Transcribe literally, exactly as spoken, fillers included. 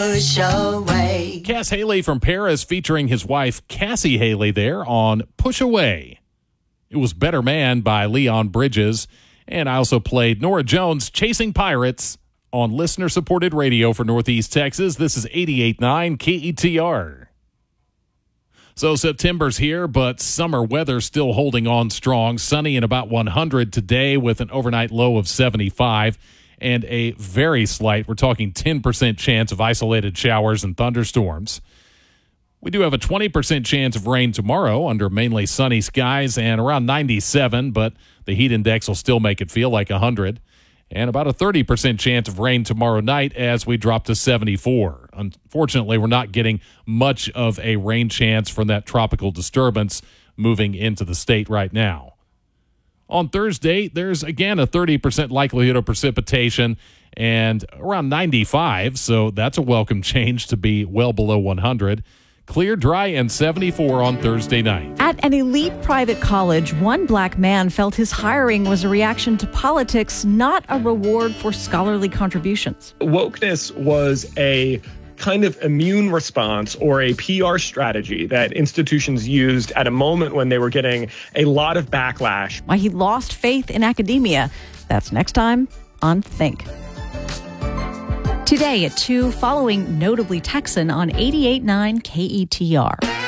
Push Away. Cass Haley from Paris featuring his wife Cassie Haley there on Push Away. It was Better Man by Leon Bridges. And I also played Norah Jones, Chasing Pirates, on listener-supported radio for Northeast Texas. This is eighty-eight point nine K E T R. So September's here, but summer weather still holding on strong. Sunny and about one hundred today with an overnight low of seventy-five. And a very slight, we're talking ten percent chance of isolated showers and thunderstorms. We do have a twenty percent chance of rain tomorrow under mainly sunny skies and around ninety-seven, but the heat index will still make it feel like one hundred. And about a thirty percent chance of rain tomorrow night as we drop to seventy-four. Unfortunately, we're not getting much of a rain chance from that tropical disturbance moving into the state right now. On Thursday, there's again a thirty percent likelihood of precipitation and around ninety-five, so that's a welcome change to be well below one hundred. Clear, dry, and seventy-four on Thursday night. At an elite private college, one black man felt his hiring was a reaction to politics, not a reward for scholarly contributions. Wokeness was a kind of immune response or a P R strategy that institutions used at a moment when they were getting a lot of backlash. Why he lost faith in academia. That's next time on Think. Today at two, following Notably Texan on eighty-eight point nine K E T R.